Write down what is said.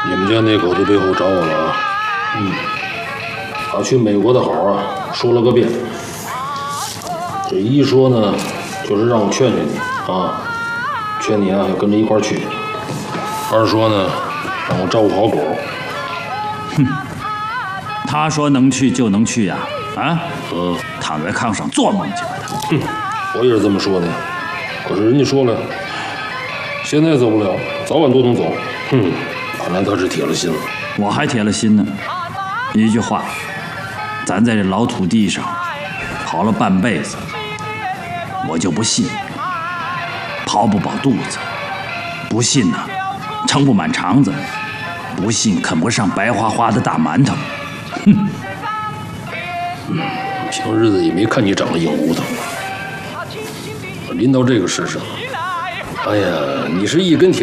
你们家那口子背后找我了啊？他去美国的好啊，说了个遍。这一说呢，就是让我劝劝你啊，劝你啊跟着一块儿去。二说呢，让我照顾好狗。 他说能去就能去呀，躺在炕上做梦去吧他。 我也是这么说的，可是人家说了，现在走不了，早晚都能走。看来他是铁了心了。 我还铁了心呢。一句话，咱在这老土地上跑了半辈子，我就不信跑不饱肚子，不信呢撑不满肠子，不信啃不上白花花的大馒头。 平日子也没看你长得硬骨头，临到这个事上，哎呀，你是一根铁。